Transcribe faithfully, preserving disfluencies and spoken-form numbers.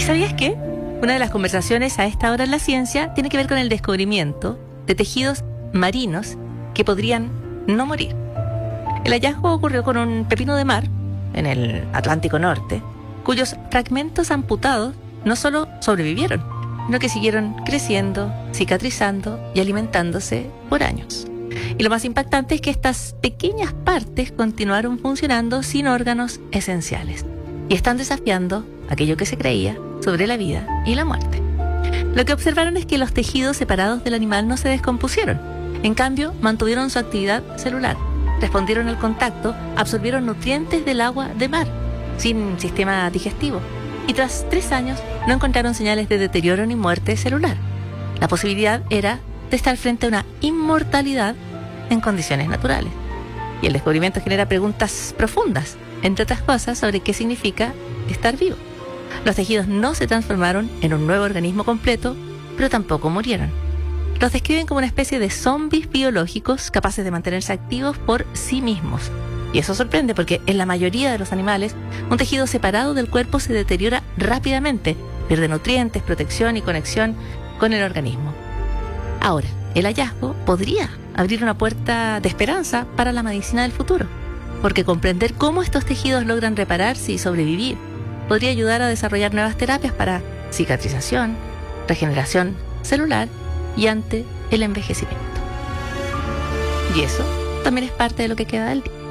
sabías qué? Una de las conversaciones a esta hora en la ciencia tiene que ver con el descubrimiento de tejidos marinos que podrían no morir. El hallazgo ocurrió con un pepino de mar en el Atlántico Norte, cuyos fragmentos amputados no solo sobrevivieron, sino que siguieron creciendo, cicatrizando y alimentándose por años. Y lo más impactante es que estas pequeñas partes continuaron funcionando sin órganos esenciales y están desafiando aquello que se creía sobre la vida y la muerte. Lo que observaron es que los tejidos separados del animal no se descompusieron. En cambio, mantuvieron su actividad celular, respondieron al contacto, absorbieron nutrientes del agua de mar, sin sistema digestivo. Y tras tres años no encontraron señales de deterioro ni muerte celular. La posibilidad era de estar frente a una inmortalidad en condiciones naturales. Y el descubrimiento genera preguntas profundas, entre otras cosas, sobre qué significa estar vivo. Los tejidos no se transformaron en un nuevo organismo completo, pero tampoco murieron. Los describen como una especie de zombies biológicos capaces de mantenerse activos por sí mismos. Y eso sorprende porque en la mayoría de los animales, un tejido separado del cuerpo se deteriora rápidamente, pierde nutrientes, protección y conexión con el organismo. Ahora, el hallazgo podría abrir una puerta de esperanza para la medicina del futuro, porque comprender cómo estos tejidos logran repararse y sobrevivir podría ayudar a desarrollar nuevas terapias para cicatrización, regeneración celular y ante el envejecimiento. Y eso también es parte de lo que queda del día.